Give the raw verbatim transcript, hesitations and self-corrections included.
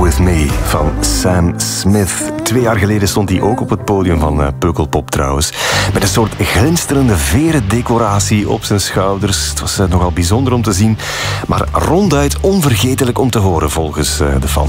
With Me van Sam Smith. Twee jaar geleden stond hij ook op het podium van uh, Pukkelpop trouwens. Met een soort glinsterende verendecoratie op zijn schouders. Het was uh, nogal bijzonder om te zien, maar ronduit onvergetelijk om te horen volgens uh, de fans.